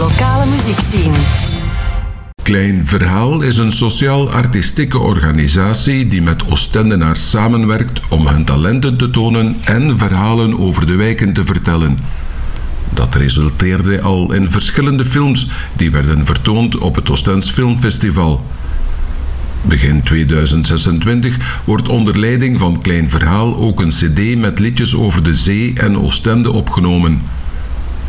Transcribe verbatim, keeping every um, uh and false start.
lokale muziekscene. Klein Verhaal is een sociaal-artistieke organisatie die met Oostendenaars samenwerkt om hun talenten te tonen en verhalen over de wijken te vertellen. Dat resulteerde al in verschillende films die werden vertoond op het Oostends Filmfestival. Begin tweeduizend zesentwintig wordt onder leiding van Klein Verhaal ook een cd met liedjes over de zee en Oostende opgenomen.